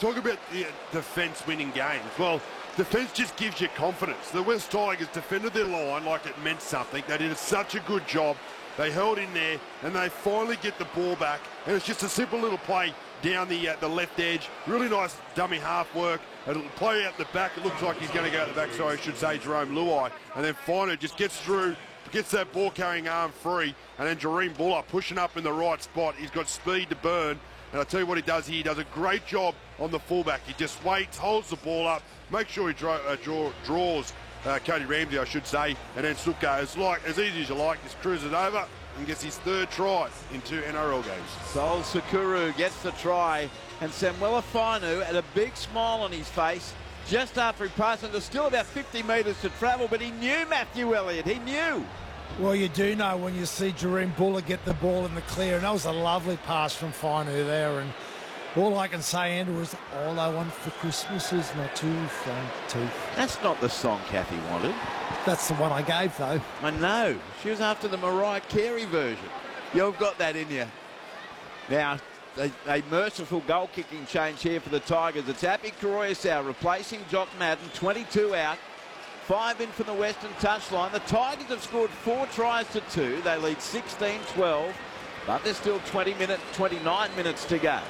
Talk about defence winning games. Well, defence just gives you confidence. The West Tigers defended their line like it meant something. They did such a good job. They held in there, and they finally get the ball back. And it's just a simple little play down the left edge. Really nice dummy half work. It'll play out the back. It looks like he's going to go out the back, sorry, I should say, Jerome Luai. And then Fino just gets through, gets that ball-carrying arm free, and then Jahream Bula pushing up in the right spot. He's got speed to burn. And I'll tell you what he does here. He does a great job on the fullback. He just waits, holds the ball up, makes sure he draws Cody Ramsey, I should say, and then Suka, as easy as you like, just cruises over and gets his third try in 2 NRL games. Sol Sukuru gets the try, and Samuela Fainu had a big smile on his face just after he passed, and there's still about 50 metres to travel, but he knew Matthew Elliott, he knew. Well, you do know when you see Jahream Bula get the ball in the clear, and that was a lovely pass from Fainu there. And all I can say, Andrew, is all I want for Christmas is my 2 front teeth. That's not the song Kathy wanted. That's the one I gave, though. I know. She was after the Mariah Carey version. You've got that in you. Now, a merciful goal-kicking change here for the Tigers. It's Api Koroisau replacing Jock Madden, 22 out. 5 in from the western touchline. The Tigers have scored 4 tries to 2. They lead 16-12, but there's still 29 minutes to go.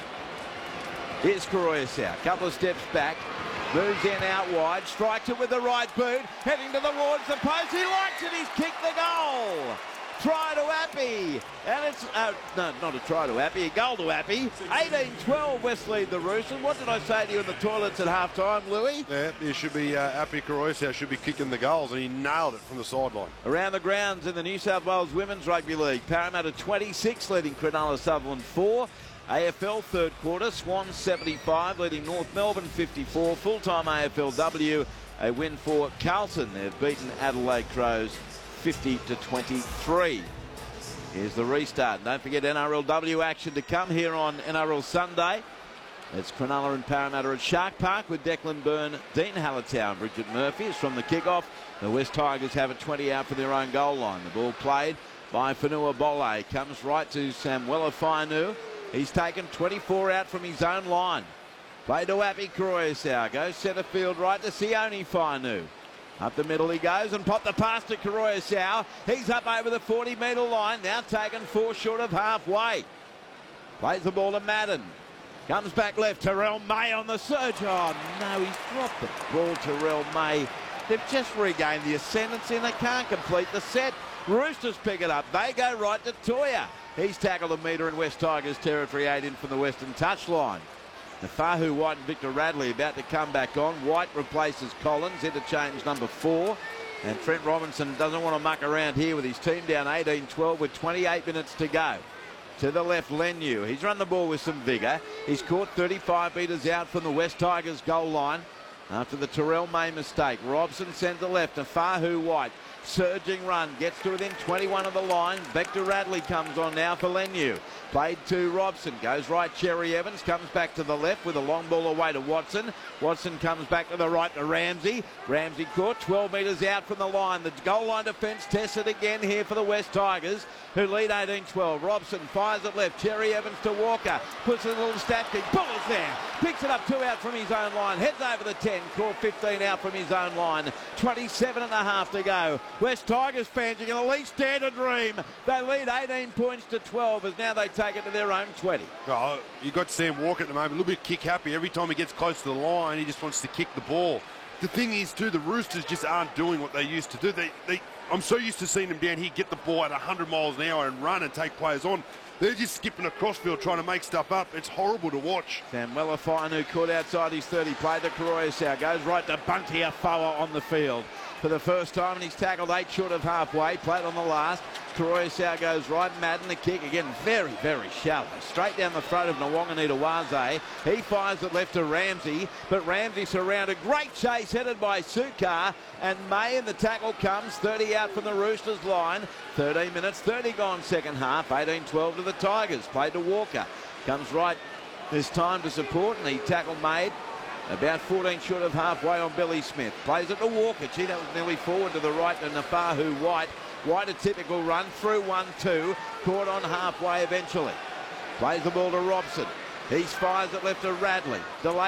Here's Koroisau. Couple of steps back. Moves in out wide. Strikes it with the right boot. Heading towards the post. He likes it. He's kicked the goal. Try to Api. And it's, no, not a try to Api, a goal to Api. 18-12, West lead the Roosters. What did I say to you in the toilets at half-time, Louis? Yeah, there should be Api Koroisau should be kicking the goals, and he nailed it from the sideline. Around the grounds in the New South Wales Women's Rugby League. Parramatta 26, leading Cronulla Sutherland 4. AFL third quarter, Swans 75, leading North Melbourne 54. Full-time AFLW, a win for Carlton. They've beaten Adelaide Crows 50-23. Here's the restart. Don't forget NRLW action to come here on NRL Sunday. It's Cronulla and Parramatta at Shark Park with Declan Byrne, Dean Hallertown, Bridget Murphy is from the kickoff. The West Tigers have a 20 out for their own goal line. The ball played by Fonua Bole. Comes right to Samuela Fainu. He's taken 24 out from his own line. Play to Api Koroisau. Goes centre field right to Sione Fainu. Up the middle he goes and popped the pass to Koroisau. He's up over the 40-metre line. Now taken 4 short of halfway. Plays the ball to Madden. Comes back left. Terrell May on the surge. Oh, no, he's dropped the ball, Terrell May. They've just regained the ascendancy and they can't complete the set. Roosters pick it up. They go right to Toya. He's tackled a metre in West Tigers territory, 8 in from the western touchline. Nafahu, White and Victor Radley about to come back on. White replaces Collins, interchange number 4. And Trent Robinson doesn't want to muck around here with his team down 18-12 with 28 minutes to go. To the left, Leniu. He's run the ball with some vigour. He's caught 35 metres out from the West Tigers goal line after the Terrell May mistake. Robson sends the left. Nafahu, White. Surging run, gets to within 21 of the line. Victor Radley comes on now for Leniu. Played to Robson, goes right, Cherry Evans, comes back to the left with a long ball away to Watson. Watson comes back to the right to Ramsey. Ramsey caught 12 metres out from the line. The goal line defence tested again here for the West Tigers, who lead 18-12. Robson fires it left, Cherry Evans to Walker, puts a little stab kick, Buller's there, picks it up 2 out from his own line, heads over the 10, caught 15 out from his own line, 27 and a half to go. West Tigers fans, you can at least dare to dream. They lead 18 points to 12 as now they take it to their own 20. Oh, you've got Sam Walker at the moment, a little bit kick happy. Every time he gets close to the line, he just wants to kick the ball. The thing is, too, the Roosters just aren't doing what they used to do. I'm so used to seeing them down here get the ball at 100 miles an hour and run and take players on. They're just skipping across field trying to make stuff up. It's horrible to watch. Samuela Fainu caught outside his 30, played to Koroisau, goes right to Bunty Afoa on the field for the first time, and he's tackled 8 short of halfway, played on the last. Koroisau goes right, Madden the kick, again very, very shallow. Straight down the throat of Nwanganita-Waze. He fires it left to Ramsey, but Ramsey surrounded. Great chase headed by Sukar, and May, and the tackle comes. 30 out from the Roosters line. 13 minutes, 30 gone second half. 18-12 to the Tigers. Played to Walker. Comes right this time to support, and the tackle made about 14 short of halfway on Billy Smith. Plays it to Walker. Gee, that was nearly forward to the right to Nafahu White. White, a typical run through 1-2. Caught on halfway eventually. Plays the ball to Robson. He fires it left to Radley. Delay